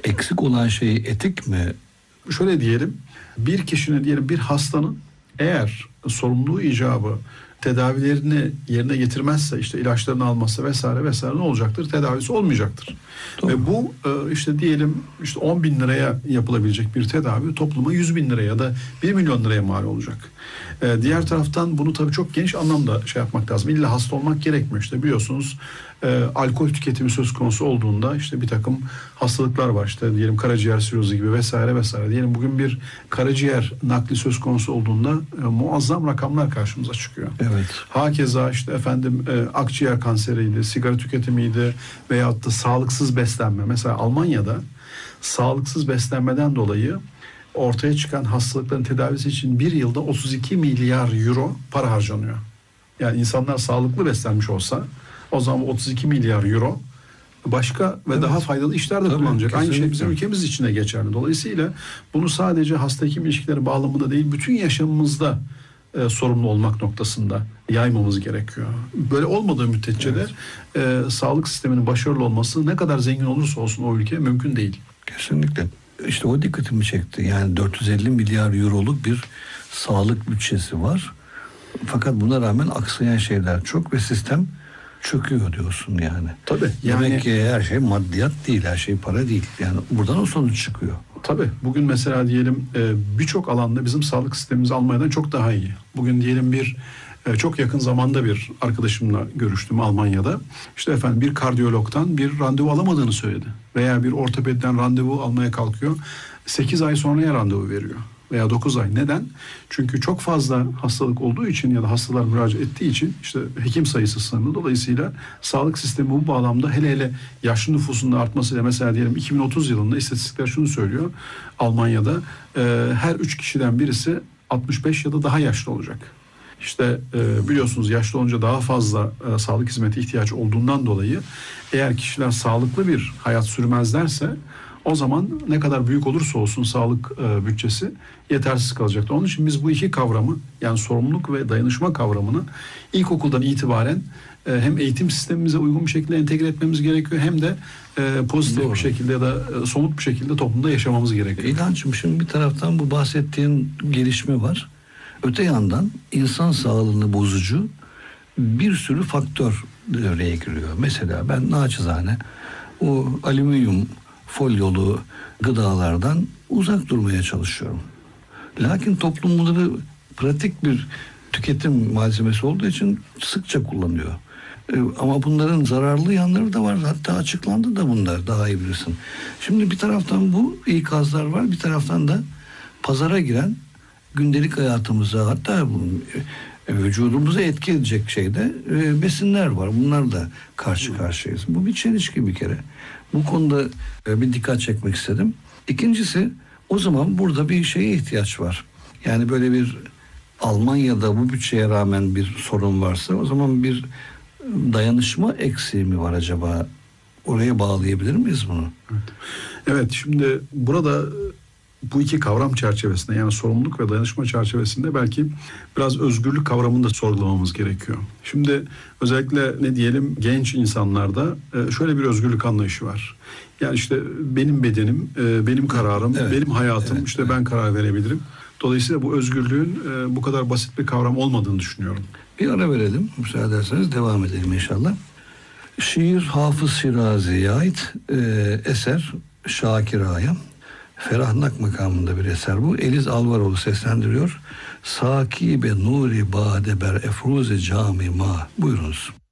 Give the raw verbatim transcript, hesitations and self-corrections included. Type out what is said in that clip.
Eksik olan şey etik mi? Şöyle diyelim, bir kişinin diyelim bir hastanın eğer sorumluluğu icabı tedavilerini yerine getirmezse, işte ilaçlarını almazsa vesaire vesaire ne olacaktır? Tedavisi olmayacaktır. Doğru. Ve bu işte diyelim işte on bin liraya yapılabilecek bir tedavi topluma yüz bin liraya ya da bir milyon liraya mal olacak. Diğer taraftan bunu tabii çok geniş anlamda şey yapmak lazım. İlla hasta olmak gerekmiyor. İşte biliyorsunuz e, alkol tüketimi söz konusu olduğunda işte bir takım hastalıklar var. İşte diyelim karaciğer sirozu gibi vesaire vesaire. Diyelim bugün bir karaciğer nakli söz konusu olduğunda e, muazzam rakamlar karşımıza çıkıyor. Evet. Hakeza işte efendim e, akciğer kanseriydi, sigara tüketimiydi veyahut da sağlıksız beslenme. Mesela Almanya'da sağlıksız beslenmeden dolayı ortaya çıkan hastalıkların tedavisi için bir yılda otuz iki milyar euro para harcanıyor. Yani insanlar sağlıklı beslenmiş olsa o zaman otuz iki milyar euro başka ve evet. daha faydalı işlerde Tabii, kullanacak. kesinlikle. Aynı şey bizim ülkemiz için de geçerli. Dolayısıyla bunu sadece hasta hekim ilişkileri bağlamında değil, bütün yaşamımızda e, sorumlu olmak noktasında yaymamız gerekiyor. Böyle olmadığı müddetçe evet. de e, sağlık sisteminin başarılı olması ne kadar zengin olursa olsun o ülke mümkün değil. Kesinlikle. İşte o dikkatimi çekti. Yani dört yüz elli milyar euroluk bir sağlık bütçesi var. Fakat buna rağmen aksayan şeyler çok ve sistem çöküyor diyorsun yani. Tabii. Yani, demek ki her şey maddiyat değil, her şey para değil. Yani buradan o sonuç çıkıyor. Tabii. Bugün mesela diyelim birçok alanda bizim sağlık sistemimiz Almanya'dan çok daha iyi. Bugün diyelim bir çok yakın zamanda bir arkadaşımla görüştüm Almanya'da. İşte efendim bir kardiyologdan bir randevu alamadığını söyledi. Veya bir ortopediden randevu almaya kalkıyor. sekiz ay sonraya randevu veriyor. Veya dokuz ay. Neden? Çünkü çok fazla hastalık olduğu için ya da hastalar müracaat ettiği için işte hekim sayısı sınırlı. Dolayısıyla sağlık sistemi bu bağlamda hele hele yaşlı nüfusun da artmasıyla mesela diyelim iki bin otuz yılında istatistikler şunu söylüyor. Almanya'da e, her üç kişiden birisi altmış beş ya da daha yaşlı olacak. İşte e, biliyorsunuz yaşlı olunca daha fazla e, sağlık hizmeti ihtiyaç olduğundan dolayı eğer kişiler sağlıklı bir hayat sürmezlerse o zaman ne kadar büyük olursa olsun sağlık e, bütçesi yetersiz kalacaktır. Onun için biz bu iki kavramı yani sorumluluk ve dayanışma kavramını ilkokuldan itibaren e, hem eğitim sistemimize uygun bir şekilde entegre etmemiz gerekiyor hem de e, pozitif Doğru. bir şekilde ya da e, somut bir şekilde toplumda yaşamamız gerekiyor. İlhancığım şimdi bir taraftan bu bahsettiğin gelişme var. Öte yandan insan sağlığını bozucu bir sürü faktör devreye giriyor. Mesela ben naçizane o alüminyum folyolu gıdalardan uzak durmaya çalışıyorum. Lakin toplum bunları pratik bir tüketim malzemesi olduğu için sıkça kullanıyor. Ee, ama bunların zararlı yanları da var. Hatta açıklandı da bunlar, daha iyi bilirsin. Şimdi bir taraftan bu ikazlar var, bir taraftan da pazara giren gündelik hayatımıza hatta e, vücudumuza etki edecek şeyde e, besinler var. Bunlar da karşı karşıyayız. Bu bir çelişki bir kere. Bu konuda e, bir dikkat çekmek istedim. İkincisi o zaman burada bir şeye ihtiyaç var. Yani böyle bir Almanya'da bu bütçeye rağmen bir sorun varsa o zaman bir dayanışma eksiği mi var acaba? Oraya bağlayabilir miyiz bunu? Evet, evet şimdi burada bu iki kavram çerçevesinde yani sorumluluk ve dayanışma çerçevesinde belki biraz özgürlük kavramını da sorgulamamız gerekiyor. Şimdi özellikle ne diyelim genç insanlarda şöyle bir özgürlük anlayışı var. Yani işte benim bedenim, benim kararım, evet, benim hayatım, evet, işte evet. ben karar verebilirim. Dolayısıyla bu özgürlüğün bu kadar basit bir kavram olmadığını düşünüyorum. Bir ara verelim. Müsaade ederseniz devam edelim inşallah. Şiir Hafız Şirazi'ye ait e, eser Şakir Ağa'ya. Ferahnak makamında bir eser bu. Eliz Alvaroğlu seslendiriyor. Sakibe nuri bade ber efruze cami ma. Buyurunuz.